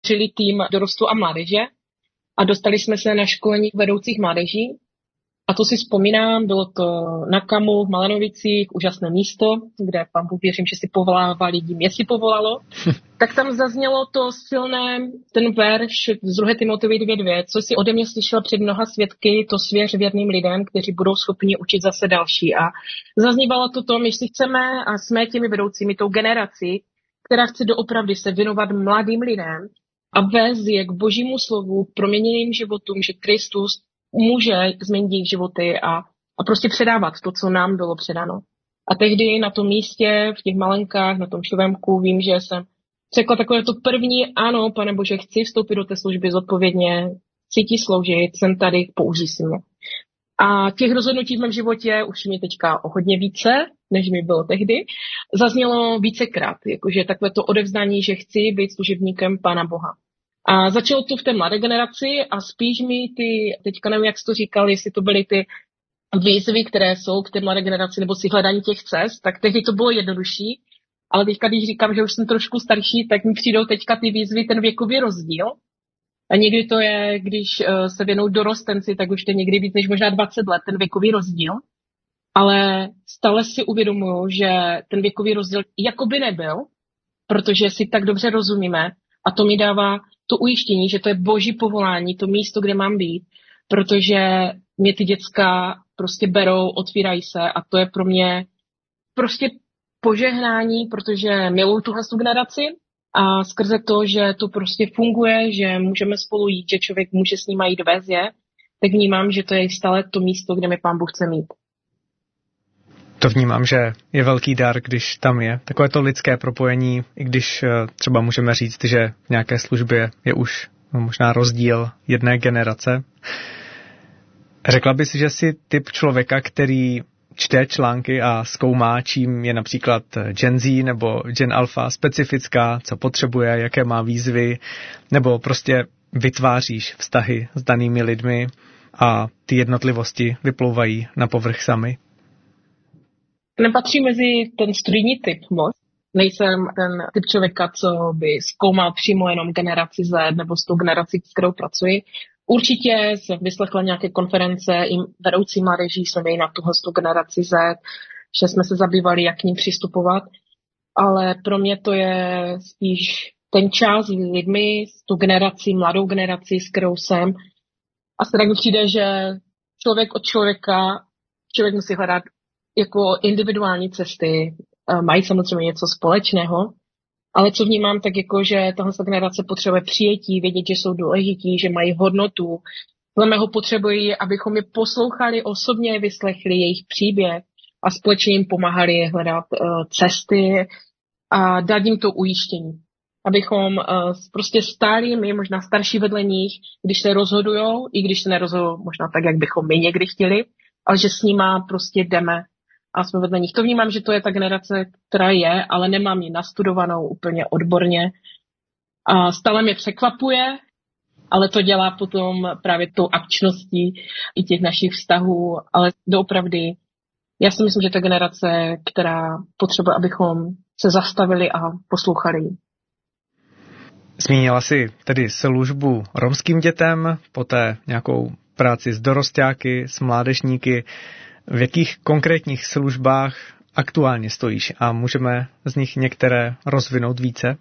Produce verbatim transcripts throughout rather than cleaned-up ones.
tvořili tým dorostu a mládeže a dostali jsme se na školení vedoucích mládeží. A to si vzpomínám, bylo to na Kamu v Malenovicích, úžasné místo, kde Pán Bůh, věřím, že si povolává lidi, mě si povolalo. Tak tam zaznělo to silné, ten verš z druhé Timoteovi dvě dvě, co si ode mě slyšel před mnoha svědky, to svěř věrným lidem, kteří budou schopni učit zase další. A zaznívalo to tom, jestli chceme a jsme těmi vedoucími, tou generací, která chce doopravdy se věnovat mladým lidem a vést je k Božímu slovu, proměněným životům, že Kristus může změnit jejich životy a, a prostě předávat to, co nám bylo předáno. A tehdy na tom místě, v těch malenkách, na tom štovemku, vím, že jsem řekla takové to první, ano, Pane Bože, chci vstoupit do té služby zodpovědně, chci ti sloužit, jsem tady, použij si mě. A těch rozhodnutí v mém životě už mi teďka o hodně více, než mi bylo tehdy, zaznělo vícekrát, jakože takové to odevzdání, že chci být služebníkem Pána Boha. A začalo to v té mladé generaci a spíš mi ty, teďka nevím, jak jsi to říkal, jestli to byly ty výzvy, které jsou v té mladé generaci, nebo si hledání těch cest, tak tehdy to bylo jednodušší. Ale teďka, když říkám, že už jsem trošku starší, tak mi přijdou teďka ty výzvy, ten věkový rozdíl. A někdy to je, když uh, se věnou dorostenci, tak už to někdy víc než možná dvacet let, ten věkový rozdíl. Ale stále si uvědomuju, že ten věkový rozdíl jakoby nebyl, protože si tak dobře rozumíme a to mi dává to ujištění, že to je Boží povolání, to místo, kde mám být, protože mě ty děcka prostě berou, otvírají se a to je pro mě prostě požehnání, protože miluju tuhle generaci a skrze to, že to prostě funguje, že můžeme spolu jít, že člověk může s nima jít vést je, tak vnímám, že to je stále to místo, kde mi Pán Bůh chce mít. To vnímám, že je velký dar, když tam je. Takové to lidské propojení, i když třeba můžeme říct, že v nějaké službě je už možná rozdíl jedné generace. Řekla bys, že jsi typ člověka, který čte články a zkoumá, čím je například Gen Z nebo Gen Alpha specifická, co potřebuje, jaké má výzvy, nebo prostě vytváříš vztahy s danými lidmi a ty jednotlivosti vyplouvají na povrch sami? Nepatří mezi ten studijní typ moc. Nejsem ten typ člověka, co by zkoumal přímo jenom generaci Z nebo s tou generací, s kterou pracuji. Určitě jsem vyslechla nějaké konference i vedoucí mládeží, jsme měli na tuhle generaci Z, že jsme se zabývali, jak k ním přistupovat, ale pro mě to je spíš ten čas s lidmi, s tou generací, mladou generací, s kterou jsem. A se tak mi přijde, že člověk od člověka, člověk musí hledat jako individuální cesty, mají samozřejmě něco společného, ale co vnímám, tak jako, že tahle generace potřebuje přijetí, vědět, že jsou důležití, že mají hodnotu. Podle mého potřebují, abychom je poslouchali osobně, vyslechli jejich příběh a společně jim pomáhali hledat uh, cesty a dát jim to ujištění. Abychom uh, prostě stáli, my možná starší vedle nich, když se rozhodujou, i když se nerozhodují možná tak, jak bychom my někdy chtěli, ale že s nima prostě jdeme a jsme vedle nich. To vnímám, že to je ta generace, která je, ale nemám ji nastudovanou úplně odborně. A stále mě překvapuje, ale to dělá potom právě tou akčností i těch našich vztahů, ale doopravdy já si myslím, že to je generace, která potřebuje, abychom se zastavili a poslouchali. Zmínila jsi tedy službu romským dětem, poté nějakou práci s dorostáky, s mládežníky. V jakých konkrétních službách aktuálně stojíš a můžeme z nich některé rozvinout více?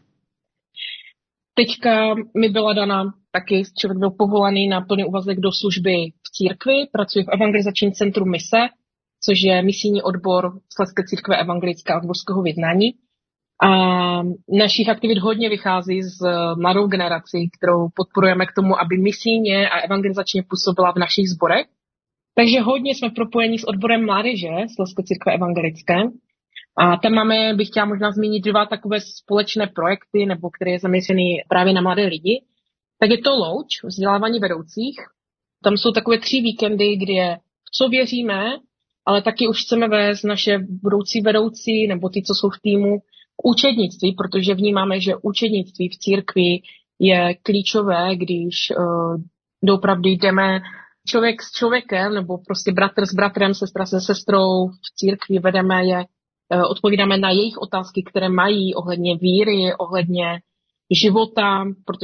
Teďka mi byla dana taky, člověk byl povolaný na plný úvazek do služby v církvi, pracuji v evangelizačním centru Mise, což je misijní odbor Slezské církve evangelické a odborského vyznání. A našich aktivit hodně vychází z mladou generací, kterou podporujeme k tomu, aby misijně a evangelizačně působila v našich sborech. Takže hodně jsme propojeni s odborem mládeže Slezské církve evangelické. A tam máme, bych chtěla možná zmínit dva takové společné projekty, nebo které je zaměřený právě na mladé lidi. Tak je to Louč, vzdělávání vedoucích. Tam jsou takové tři víkendy, kdy je v co věříme, ale taky už chceme vést naše budoucí vedoucí, nebo ty, co jsou v týmu, k účetnictví, protože vnímáme, že účetnictví v církvi je klíčové, když uh, doopravdy jdeme člověk s člověkem, nebo prostě bratr s bratrem, sestra se sestrou v církvi, vedeme je, odpovídáme na jejich otázky, které mají ohledně víry, ohledně života, protože